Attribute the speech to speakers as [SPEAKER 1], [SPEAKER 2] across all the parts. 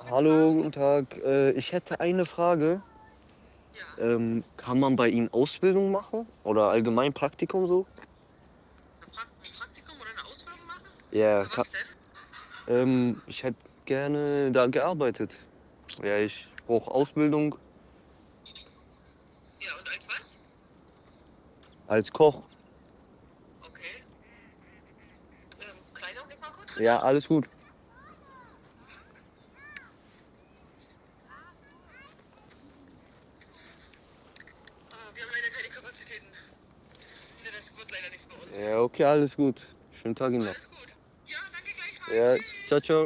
[SPEAKER 1] Hallo, guten Tag. Ich hätte eine Frage.
[SPEAKER 2] Ja,
[SPEAKER 1] Kann man bei Ihnen Ausbildung machen oder allgemein Praktikum so?
[SPEAKER 2] ein Praktikum oder eine Ausbildung machen?
[SPEAKER 1] Ja,
[SPEAKER 2] Für was denn?
[SPEAKER 1] ich hätte gerne da gearbeitet. Ja, ich brauche Ausbildung
[SPEAKER 2] Ja, und als was?
[SPEAKER 1] als Koch.
[SPEAKER 2] Okay. Kleiner Augenblick mal kurz.
[SPEAKER 1] Ja, alles gut.
[SPEAKER 2] Wir haben leider keine Kapazitäten. Ja, das wird leider nichts bei uns.
[SPEAKER 1] Ja, okay, alles gut. Schönen Tag Ihnen noch.
[SPEAKER 2] Alles gut. Ja, danke
[SPEAKER 1] Ja,
[SPEAKER 2] gleichfalls.
[SPEAKER 1] ciao,
[SPEAKER 2] Tschüss.
[SPEAKER 1] ciao.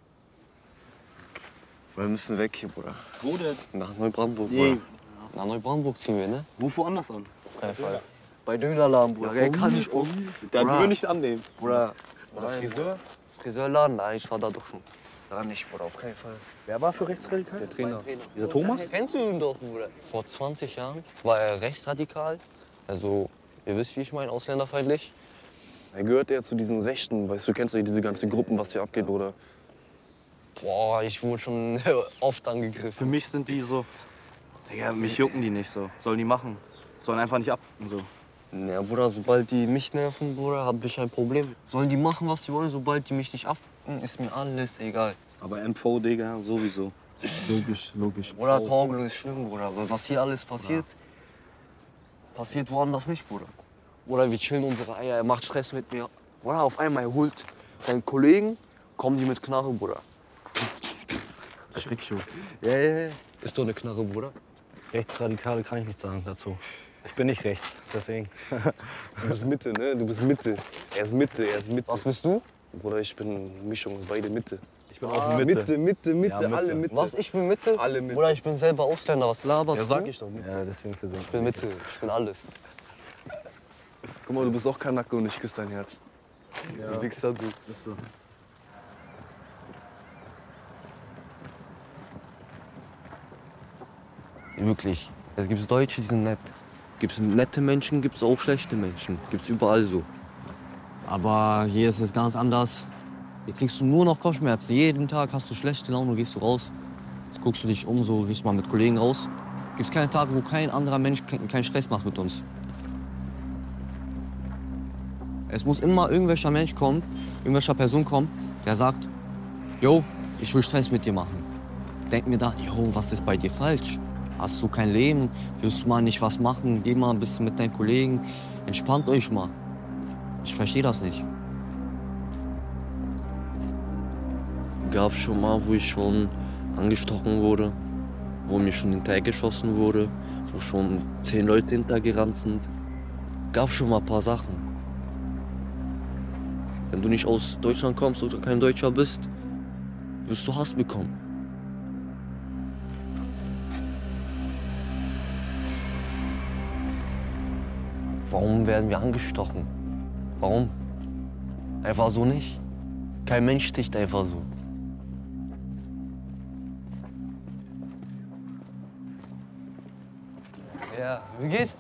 [SPEAKER 1] Wir müssen weg hier, Bruder.
[SPEAKER 3] Wo denn?
[SPEAKER 1] Nach Neubrandenburg,
[SPEAKER 3] Nee.
[SPEAKER 1] Bruder. Nach Neubrandenburg ziehen wir, ne?
[SPEAKER 3] Ruf woanders an.
[SPEAKER 1] Auf keinen Fall. Bei Dönerladen, Bruder. Der kann nicht auf.
[SPEAKER 3] Dann
[SPEAKER 1] Bruder.
[SPEAKER 3] wir nicht annehmen.
[SPEAKER 1] Bruder.
[SPEAKER 3] Oder
[SPEAKER 1] Nein,
[SPEAKER 3] Friseur?
[SPEAKER 1] Friseurladen, nein, ich war da doch schon. Da nicht, Bruder, auf keinen Fall.
[SPEAKER 3] Wer war für rechtsradikal? Der Trainer. Dieser
[SPEAKER 1] So,
[SPEAKER 3] Thomas?
[SPEAKER 1] Kennst du ihn doch, Bruder? Vor 20 Jahren war er rechtsradikal. Also, ihr wisst, wie ich meine, ausländerfeindlich.
[SPEAKER 3] Er gehört ja zu diesen Rechten. Weißt du, kennst ja diese ganzen Gruppen, was hier abgeht, oder?
[SPEAKER 1] Boah, ich wurde schon oft
[SPEAKER 4] Für
[SPEAKER 1] angegriffen.
[SPEAKER 4] mich sind die so, Digga, mich jucken die nicht so. Sollen die machen. Sollen einfach nicht abgucken so.
[SPEAKER 1] Ja, Bruder, sobald die mich nerven, Bruder, hab ich ein Problem. Sollen die machen, was die wollen, sobald die mich nicht abfucken, ist mir alles egal.
[SPEAKER 3] Aber MV, Digga, sowieso.
[SPEAKER 4] Logisch, logisch.
[SPEAKER 1] Bruder, Torgelow ist schlimm, Bruder. Weil was hier alles passiert, passiert woanders nicht, Bruder. Bruder, wir chillen unsere Eier, er macht Stress mit mir. Bruder, auf einmal, er holt seinen Kollegen, kommen die mit Knarre, Bruder.
[SPEAKER 4] Schreckschuss.
[SPEAKER 1] Ja, ja, ja. Ist doch eine Knarre, Bruder.
[SPEAKER 4] Rechtsradikale kann ich nicht sagen dazu. Ich bin nicht rechts, deswegen.
[SPEAKER 3] Du bist Mitte, ne? Du bist Mitte. Er ist Mitte, er ist Mitte.
[SPEAKER 1] Was bist du?
[SPEAKER 3] Bruder, ich bin Mischung, ist beide Mitte.
[SPEAKER 4] Ich bin auch Mitte.
[SPEAKER 3] Mitte,
[SPEAKER 4] Ja, Mitte.
[SPEAKER 3] alle Mitte.
[SPEAKER 1] Was, ich bin Mitte?
[SPEAKER 3] Alle Mitte.
[SPEAKER 1] Bruder, ich bin selber Ausländer, was laberst
[SPEAKER 4] Ja,
[SPEAKER 1] du?
[SPEAKER 4] sag ich doch. Ja, deswegen für
[SPEAKER 1] Ich bin Mitte, ich bin alles.
[SPEAKER 3] Guck mal, du bist auch Kanake und ich küsse dein Herz.
[SPEAKER 1] Du Wichser, du.
[SPEAKER 4] Ist so.
[SPEAKER 1] Wirklich. Es gibt Deutsche, die sind nett. Gibt nette Menschen, gibt es auch schlechte Menschen. Gibt es überall so. Aber hier ist es ganz anders. Hier kriegst du nur noch Kopfschmerzen. Jeden Tag hast du schlechte Laune, gehst du raus. Jetzt guckst du dich um, so gehst mal mit Kollegen raus. Gibt es keinen Tag, wo kein anderer Mensch keinen Stress macht mit uns. Es muss immer irgendwelcher Mensch kommen, irgendwelcher Person kommen, der sagt, yo, ich will Stress mit dir machen. Denk mir dann, yo, was ist bei dir falsch? Hast du kein Leben? Willst du mal nicht was machen? Geh mal ein bisschen mit deinen Kollegen. Entspannt euch mal. Ich verstehe das nicht. Gab schon mal, wo ich schon angestochen wurde, wo mir schon hinterhergeschossen wurde, wo schon 10 Leute hintergerannt sind. Gab schon mal ein paar Sachen. Wenn du nicht aus Deutschland kommst oder kein Deutscher bist, wirst du Hass bekommen. Warum werden wir angestochen? Warum? Einfach so nicht. Kein Mensch sticht einfach so. Ja, wie geht's